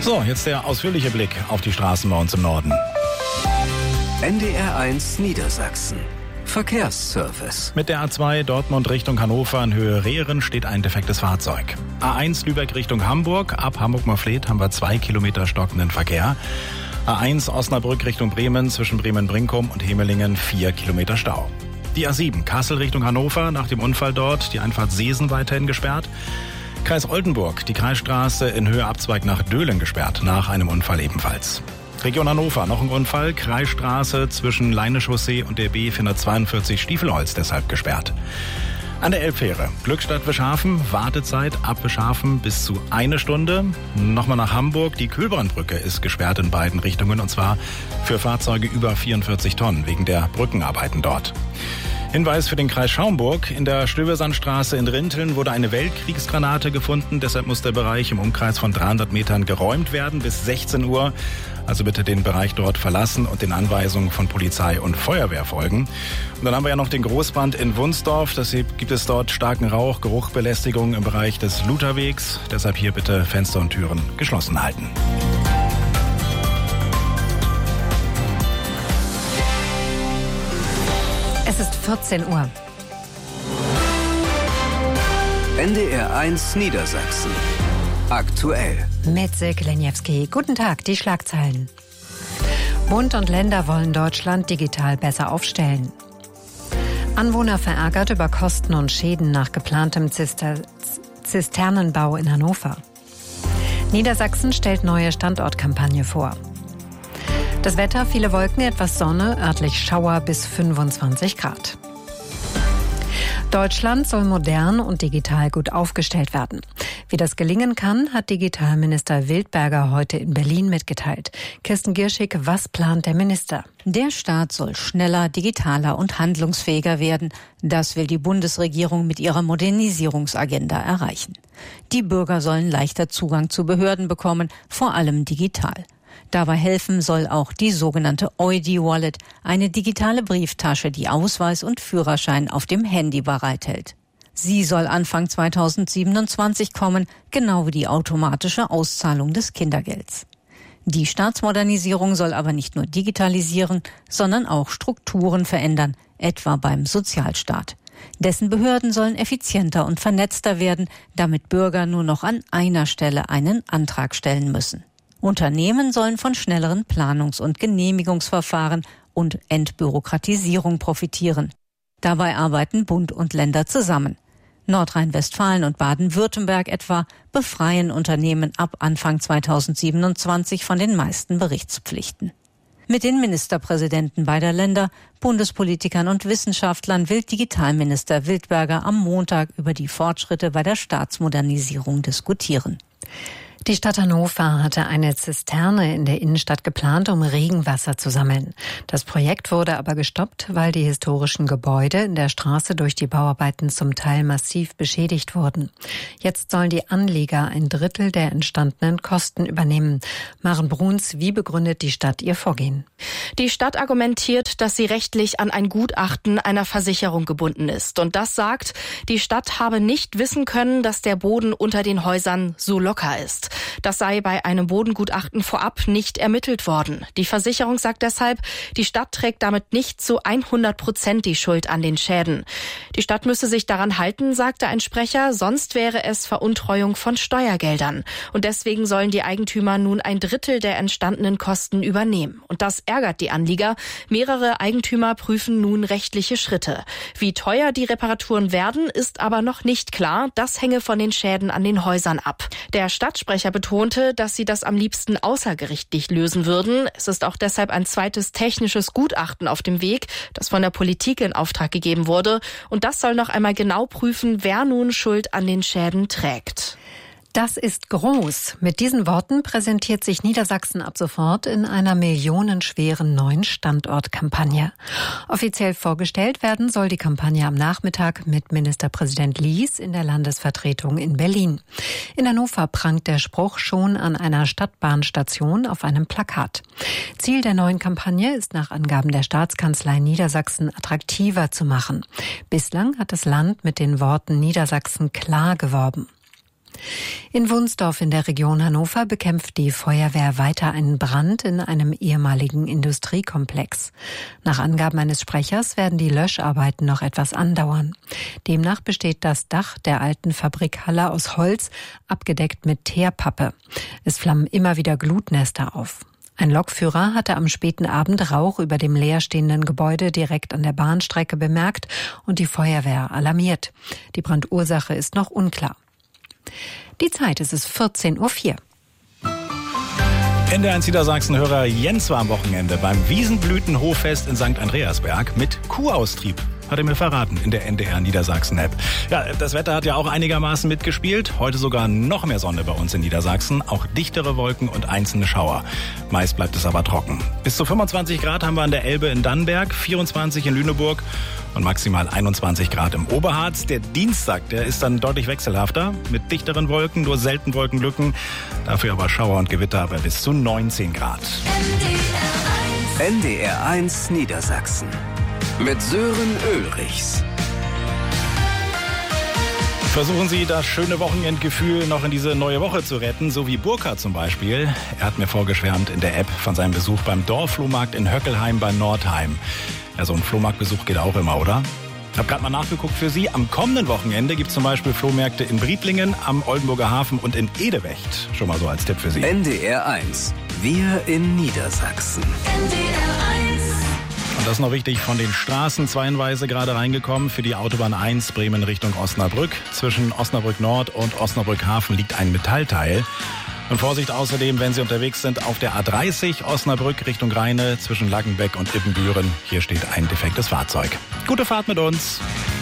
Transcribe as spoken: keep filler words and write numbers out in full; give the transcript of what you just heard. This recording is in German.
So, jetzt der ausführliche Blick auf die Straßen bei uns im Norden. N D R eins Niedersachsen. Verkehrsservice. Mit der A zwei Dortmund Richtung Hannover in Höhe Rehren steht ein defektes Fahrzeug. A eins Lübeck Richtung Hamburg. Ab Hamburg-Marfleet haben wir zwei Kilometer stockenden Verkehr. A eins Osnabrück Richtung Bremen zwischen Bremen-Brinkum und Hemelingen vier Kilometer Stau. Die A sieben Kassel Richtung Hannover, nach dem Unfall dort die Einfahrt Seesen weiterhin gesperrt. Kreis Oldenburg, die Kreisstraße in Höhe Abzweig nach Döhlen gesperrt, nach einem Unfall ebenfalls. Region Hannover, noch ein Unfall, Kreisstraße zwischen Leine-Chaussee und der B vierhundertzweiundvierzig Stiefelholz deshalb gesperrt. An der Elbfähre, Glückstadt-Wischhafen, Wartezeit ab Wischhafen bis zu eine Stunde. Nochmal nach Hamburg, die Kühlbrandbrücke ist gesperrt in beiden Richtungen und zwar für Fahrzeuge über vierundvierzig Tonnen wegen der Brückenarbeiten dort. Hinweis für den Kreis Schaumburg. In der Stöversandstraße in Rinteln wurde eine Weltkriegsgranate gefunden. Deshalb muss der Bereich im Umkreis von dreihundert Metern geräumt werden bis sechzehn Uhr. Also bitte den Bereich dort verlassen und den Anweisungen von Polizei und Feuerwehr folgen. Und dann haben wir ja noch den Großbrand in Wunsdorf. Deshalb gibt es dort starken Rauch, Geruchbelästigung im Bereich des Lutherwegs. Deshalb hier bitte Fenster und Türen geschlossen halten. Es ist vierzehn Uhr. N D R eins Niedersachsen. Aktuell. Mit Silke Lenjewski. Guten Tag, die Schlagzeilen. Bund und Länder wollen Deutschland digital besser aufstellen. Anwohner verärgert über Kosten und Schäden nach geplantem Zister- Zisternenbau in Hannover. Niedersachsen stellt neue Standortkampagne vor. Das Wetter, viele Wolken, etwas Sonne, örtlich Schauer bis fünfundzwanzig Grad. Deutschland soll modern und digital gut aufgestellt werden. Wie das gelingen kann, hat Digitalminister Wildberger heute in Berlin mitgeteilt. Kirsten Gierschig, was plant der Minister? Der Staat soll schneller, digitaler und handlungsfähiger werden. Das will die Bundesregierung mit ihrer Modernisierungsagenda erreichen. Die Bürger sollen leichter Zugang zu Behörden bekommen, vor allem digital. Dabei helfen soll auch die sogenannte Eudi-Wallet, eine digitale Brieftasche, die Ausweis und Führerschein auf dem Handy bereithält. Sie soll Anfang zweitausendsiebenundzwanzig kommen, genau wie die automatische Auszahlung des Kindergelds. Die Staatsmodernisierung soll aber nicht nur digitalisieren, sondern auch Strukturen verändern, etwa beim Sozialstaat. Dessen Behörden sollen effizienter und vernetzter werden, damit Bürger nur noch an einer Stelle einen Antrag stellen müssen. Unternehmen sollen von schnelleren Planungs- und Genehmigungsverfahren und Entbürokratisierung profitieren. Dabei arbeiten Bund und Länder zusammen. Nordrhein-Westfalen und Baden-Württemberg etwa befreien Unternehmen ab Anfang zweitausendsiebenundzwanzig von den meisten Berichtspflichten. Mit den Ministerpräsidenten beider Länder, Bundespolitikern und Wissenschaftlern will Digitalminister Wildberger am Montag über die Fortschritte bei der Staatsmodernisierung diskutieren. Die Stadt Hannover hatte eine Zisterne in der Innenstadt geplant, um Regenwasser zu sammeln. Das Projekt wurde aber gestoppt, weil die historischen Gebäude in der Straße durch die Bauarbeiten zum Teil massiv beschädigt wurden. Jetzt sollen die Anlieger ein Drittel der entstandenen Kosten übernehmen. Maren Bruns, wie begründet die Stadt ihr Vorgehen? Die Stadt argumentiert, dass sie rechtlich an ein Gutachten einer Versicherung gebunden ist. Und das sagt, die Stadt habe nicht wissen können, dass der Boden unter den Häusern so locker ist. Das sei bei einem Bodengutachten vorab nicht ermittelt worden. Die Versicherung sagt deshalb, die Stadt trägt damit nicht zu hundert Prozent die Schuld an den Schäden. Die Stadt müsse sich daran halten, sagte ein Sprecher, sonst wäre es Veruntreuung von Steuergeldern. Und deswegen sollen die Eigentümer nun ein Drittel der entstandenen Kosten übernehmen. Und das ärgert die Anlieger. Mehrere Eigentümer prüfen nun rechtliche Schritte. Wie teuer die Reparaturen werden, ist aber noch nicht klar. Das hänge von den Schäden an den Häusern ab. Der Stadtsprecher betonte, dass sie das am liebsten außergerichtlich lösen würden. Es ist auch deshalb ein zweites technisches Gutachten auf dem Weg, das von der Politik in Auftrag gegeben wurde. Und das soll noch einmal genau prüfen, wer nun Schuld an den Schäden trägt. Das ist groß. Mit diesen Worten präsentiert sich Niedersachsen ab sofort in einer millionenschweren neuen Standortkampagne. Offiziell vorgestellt werden soll die Kampagne am Nachmittag mit Ministerpräsident Lies in der Landesvertretung in Berlin. In Hannover prangt der Spruch schon an einer Stadtbahnstation auf einem Plakat. Ziel der neuen Kampagne ist nach Angaben der Staatskanzlei Niedersachsen attraktiver zu machen. Bislang hat das Land mit den Worten Niedersachsen klar geworben. In Wunsdorf in der Region Hannover bekämpft die Feuerwehr weiter einen Brand in einem ehemaligen Industriekomplex. Nach Angaben eines Sprechers werden die Löscharbeiten noch etwas andauern. Demnach besteht das Dach der alten Fabrikhalle aus Holz, abgedeckt mit Teerpappe. Es flammen immer wieder Glutnester auf. Ein Lokführer hatte am späten Abend Rauch über dem leerstehenden Gebäude direkt an der Bahnstrecke bemerkt und die Feuerwehr alarmiert. Die Brandursache ist noch unklar. Die Zeit, es ist vierzehn Uhr vier. N D R eins Niedersachsen-Hörer Jens war am Wochenende beim Wiesenblütenhoffest in Sankt Andreasberg mit Kuhaustrieb. Hat er mir verraten in der N D R Niedersachsen-App. Ja, das Wetter hat ja auch einigermaßen mitgespielt. Heute sogar noch mehr Sonne bei uns in Niedersachsen. Auch dichtere Wolken und einzelne Schauer. Meist bleibt es aber trocken. Bis zu fünfundzwanzig Grad haben wir an der Elbe in Dannenberg, vierundzwanzig in Lüneburg und maximal einundzwanzig Grad im Oberharz. Der Dienstag, der ist dann deutlich wechselhafter. Mit dichteren Wolken, nur selten Wolkenlücken. Dafür aber Schauer und Gewitter bei bis zu neunzehn Grad. N D R eins Niedersachsen. Mit Sören Ulrichs. Versuchen Sie, das schöne Wochenendgefühl noch in diese neue Woche zu retten, so wie Burkhard zum Beispiel. Er hat mir vorgeschwärmt in der App von seinem Besuch beim Dorfflohmarkt in Höckelheim bei Nordheim. Ja, so ein Flohmarktbesuch geht auch immer, oder? Ich habe gerade mal nachgeguckt für Sie. Am kommenden Wochenende gibt es zum Beispiel Flohmärkte in Briedlingen, am Oldenburger Hafen und in Edewecht. Schon mal so als Tipp für Sie. N D R eins. Wir in Niedersachsen. N D R eins. Und das ist noch wichtig, von den Straßen zweienweise gerade reingekommen. Für die Autobahn eins Bremen Richtung Osnabrück. Zwischen Osnabrück Nord und Osnabrück Hafen liegt ein Metallteil. Und Vorsicht außerdem, wenn Sie unterwegs sind, auf der A dreißig Osnabrück Richtung Rheine zwischen Laggenbeck und Ippenbüren. Hier steht ein defektes Fahrzeug. Gute Fahrt mit uns.